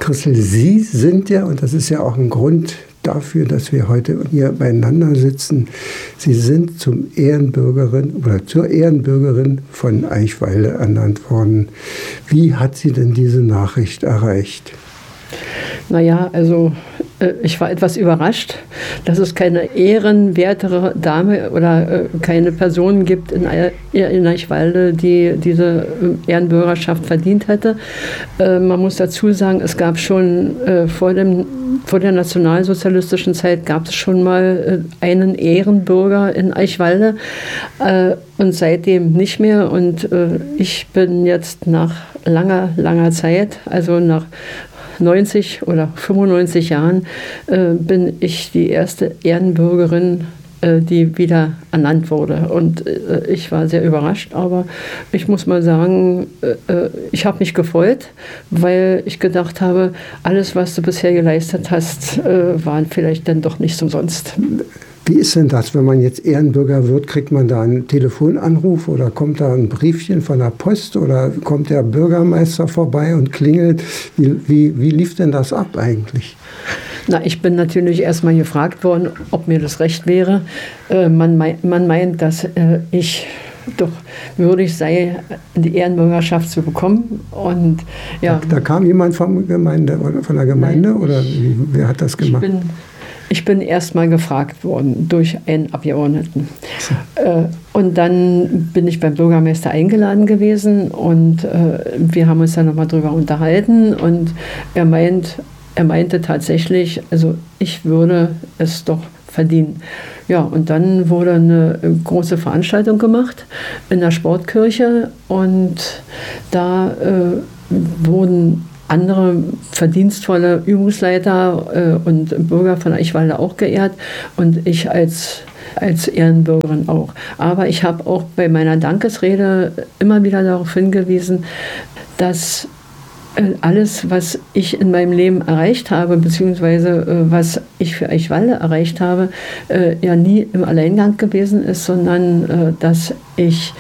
Christel, Sie sind ja, und das ist ja auch ein Grund dafür, dass wir heute hier beieinander sitzen, Sie sind zur Ehrenbürgerin von Eichwalde ernannt worden. Wie hat Sie denn diese Nachricht erreicht? Naja, also ich war etwas überrascht, dass es keine ehrenwertere Dame oder keine Person gibt in Eichwalde, die diese Ehrenbürgerschaft verdient hätte. Man muss dazu sagen, es gab schon vor der nationalsozialistischen Zeit gab es schon mal einen Ehrenbürger in Eichwalde und seitdem nicht mehr. Und ich bin jetzt nach langer Zeit, also nach 90 oder 95 Jahren, bin ich die erste Ehrenbürgerin, die wieder ernannt wurde. Und ich war sehr überrascht, aber ich muss mal sagen, ich habe mich gefreut, weil ich gedacht habe, alles, was du bisher geleistet hast, war vielleicht dann doch nicht umsonst. Wie ist denn das, wenn man jetzt Ehrenbürger wird? Kriegt man da einen Telefonanruf oder kommt da ein Briefchen von der Post oder kommt der Bürgermeister vorbei und klingelt? Wie lief denn das ab eigentlich? Na, ich bin natürlich erstmal gefragt worden, ob mir das recht wäre. Man meint, dass ich doch würdig sei, die Ehrenbürgerschaft zu bekommen. Und, ja. Da kam jemand von der Gemeinde? Nein, oder wer hat das gemacht? Ich bin erstmal gefragt worden durch einen Abgeordneten. Und dann bin ich beim Bürgermeister eingeladen gewesen und wir haben uns dann nochmal drüber unterhalten und er meinte tatsächlich, also ich würde es doch verdienen. Ja, und dann wurde eine große Veranstaltung gemacht in der Sportkirche und da wurden andere verdienstvolle Übungsleiter und Bürger von Eichwalde auch geehrt und ich als Ehrenbürgerin auch. Aber ich habe auch bei meiner Dankesrede immer wieder darauf hingewiesen, dass alles, was ich in meinem Leben erreicht habe, beziehungsweise was ich für Eichwalde erreicht habe, ja nie im Alleingang gewesen ist, sondern dass ich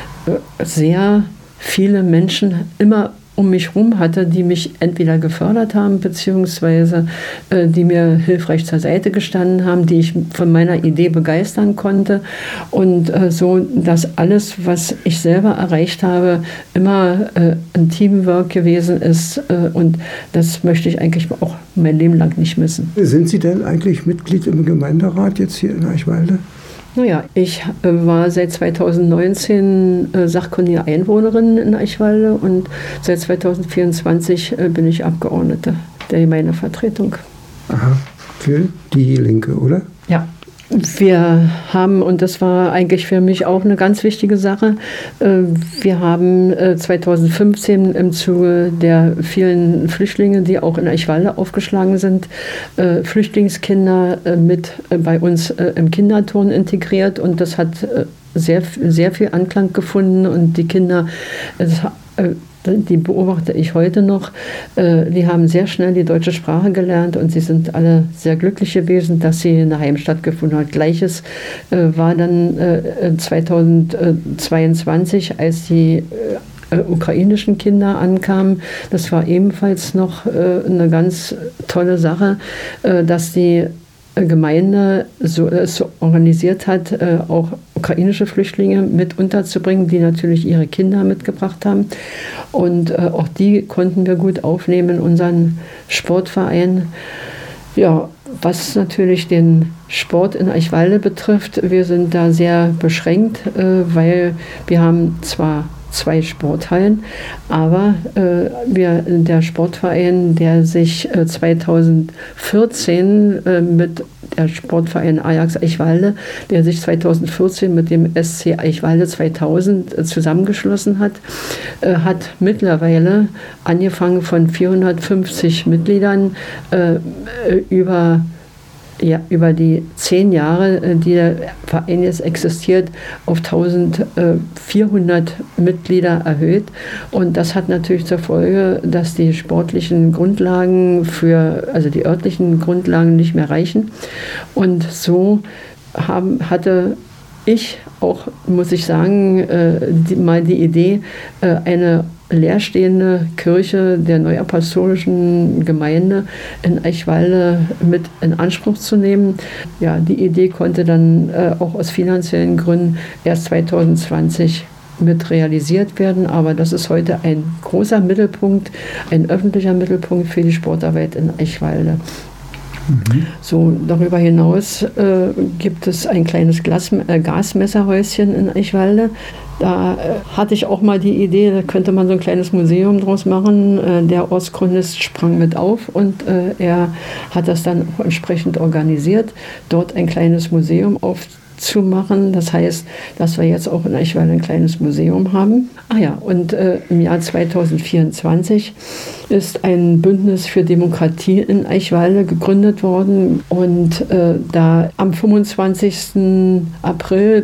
sehr viele Menschen immer um mich herum hatte, die mich entweder gefördert haben, beziehungsweise die mir hilfreich zur Seite gestanden haben, die ich von meiner Idee begeistern konnte. Und so, dass alles, was ich selber erreicht habe, immer ein Teamwork gewesen ist. Und das möchte ich eigentlich auch mein Leben lang nicht missen. Sind Sie denn eigentlich Mitglied im Gemeinderat jetzt hier in Eichwalde? Naja, ich war seit 2019 sachkundige Einwohnerin in Eichwalde und seit 2024 bin ich Abgeordnete der Gemeindevertretung. Aha, für die Linke, oder? Ja. Wir haben, und das war eigentlich für mich auch eine ganz wichtige Sache, wir haben 2015 im Zuge der vielen Flüchtlinge, die auch in Eichwalde aufgeschlagen sind, Flüchtlingskinder mit bei uns im Kinderturnen integriert und das hat sehr viel Anklang gefunden und die Kinder, die beobachte ich heute noch, die haben sehr schnell die deutsche Sprache gelernt und sie sind alle sehr glücklich gewesen, dass sie in der Heimstatt gefunden hat. Gleiches war dann 2022, als die ukrainischen Kinder ankamen. Das war ebenfalls noch eine ganz tolle Sache, dass die Gemeinde so organisiert hat, auch ukrainische Flüchtlinge mit unterzubringen, die natürlich ihre Kinder mitgebracht haben. Und auch die konnten wir gut aufnehmen in unseren Sportverein. Ja, was natürlich den Sport in Eichwalde betrifft, wir sind da sehr beschränkt, weil wir haben zwar 2 Sporthallen, aber der Sportverein, der sich 2014 mit der Sportverein Ajax Eichwalde, der sich 2014 mit dem SC Eichwalde 2000 zusammengeschlossen hat, hat mittlerweile angefangen von 450 Mitgliedern über die 10 Jahre, die der Verein jetzt existiert, auf 1400 Mitglieder erhöht. Und das hat natürlich zur Folge, dass die sportlichen Grundlagen also die örtlichen Grundlagen nicht mehr reichen. Und so hatte ich auch, muss ich sagen, mal die Idee, eine leerstehende Kirche der Neuapostolischen Gemeinde in Eichwalde mit in Anspruch zu nehmen. Ja, die Idee konnte dann auch aus finanziellen Gründen erst 2020 mit realisiert werden, aber das ist heute ein großer Mittelpunkt, ein öffentlicher Mittelpunkt für die Sportarbeit in Eichwalde. So, darüber hinaus gibt es ein kleines Gasmesserhäuschen in Eichwalde. Da hatte ich auch mal die Idee, da könnte man so ein kleines Museum draus machen. Der Ortschronist sprang mit auf und er hat das dann auch entsprechend organisiert, dort ein kleines Museum aufzumachen. Das heißt, dass wir jetzt auch in Eichwalde ein kleines Museum haben. Ah ja, und im Jahr 2024 ist ein Bündnis für Demokratie in Eichwalde gegründet worden. Und da am 25. April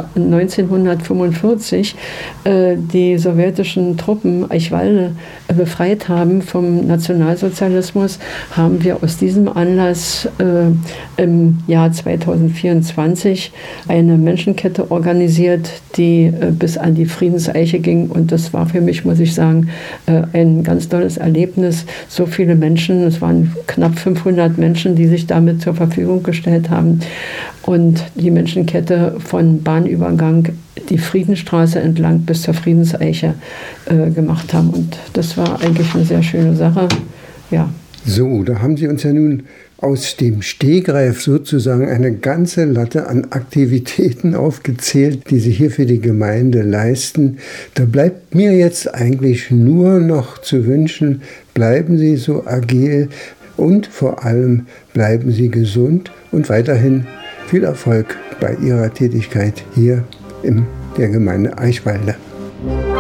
1945 die sowjetischen Truppen Eichwalde befreit haben vom Nationalsozialismus, haben wir aus diesem Anlass im Jahr 2024 eine Menschenkette organisiert, die bis an die Friedenseiche ging. Und das war für mich, muss ich sagen, ein ganz tolles Erlebnis. So viele Menschen, es waren knapp 500 Menschen, die sich damit zur Verfügung gestellt haben und die Menschenkette von Bahnübergang die Friedenstraße entlang bis zur Friedenseiche gemacht haben. Und das war eigentlich eine sehr schöne Sache. Ja. So, da haben Sie uns ja nun aus dem Stegreif sozusagen eine ganze Latte an Aktivitäten aufgezählt, die Sie hier für die Gemeinde leisten. Da bleibt mir jetzt eigentlich nur noch zu wünschen, bleiben Sie so agil und vor allem bleiben Sie gesund und weiterhin viel Erfolg bei Ihrer Tätigkeit hier in der Gemeinde Eichwalde.